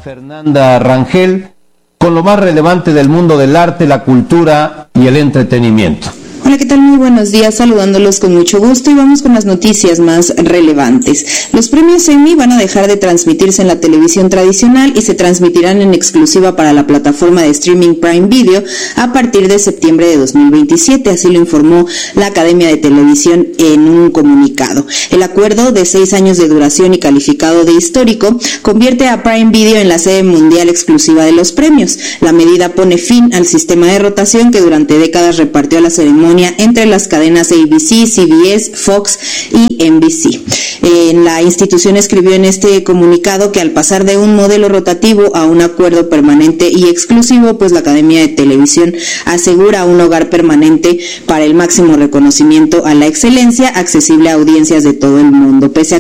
Fernanda Rangel con lo más relevante del mundo del arte, la cultura y el entretenimiento. Hola, ¿qué tal? Muy buenos días, saludándolos con mucho gusto y vamos con las noticias más relevantes. Los premios Emmy van a dejar de transmitirse en la televisión tradicional y se transmitirán en exclusiva para la plataforma de streaming Prime Video a partir de septiembre de 2027, así lo informó la Academia de Televisión en un comunicado. El acuerdo de 6 años de duración y calificado de histórico convierte a Prime Video en la sede mundial exclusiva de los premios. La medida pone fin al sistema de rotación que durante décadas repartió la ceremonia entre las cadenas ABC, CBS, Fox y NBC. La institución escribió en este comunicado que al pasar de un modelo rotativo a un acuerdo permanente y exclusivo, pues la Academia de Televisión asegura un hogar permanente para el máximo reconocimiento a la excelencia, accesible a audiencias de todo el mundo. Pese a